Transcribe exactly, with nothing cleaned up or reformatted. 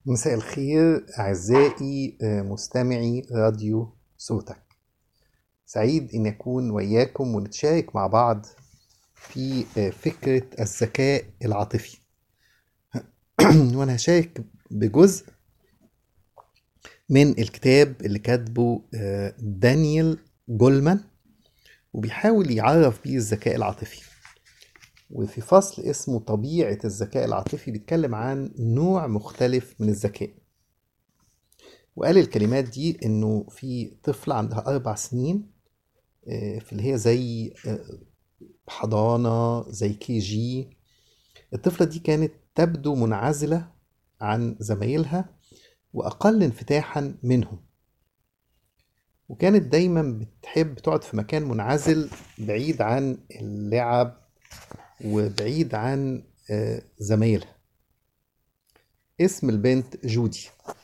مساء الخير أعزائي آه، مستمعي راديو صوتك. سعيد إن أكون وياكم ونتشارك مع بعض في آه، فكرة الذكاء العاطفي. وأنا هشارك بجزء من الكتاب اللي كاتبه آه، دانيال جولمان، وبيحاول يعرف بيه الذكاء العاطفي. وفي فصل اسمه طبيعة الذكاء العاطفي بيتكلم عن نوع مختلف من الذكاء. وقال الكلمات دي إنه في طفلة عندها أربع سنين، آه، في اللي هي زي آه، حضانة، زي كي جي. الطفلة دي كانت تبدو منعزلة عن زمايلها وأقل انفتاحا منهم، وكانت دايما بتحب تقعد في مكان منعزل بعيد عن اللعب وبعيد عن آه، زمايلها. اسم البنت جودي.